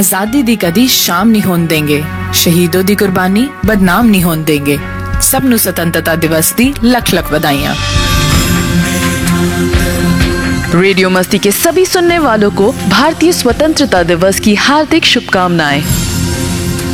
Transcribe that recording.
आजादी दी कदी शाम नहीं होन देंगे, शहीदों दी कुर्बानी बदनाम नहीं होन देंगे। सबनू स्वतंत्रता दिवस दी लख लख बधाइयां। रेडियो मस्ती के सभी सुनने वालों को भारतीय स्वतंत्रता दिवस की हार्दिक शुभकामनाएं।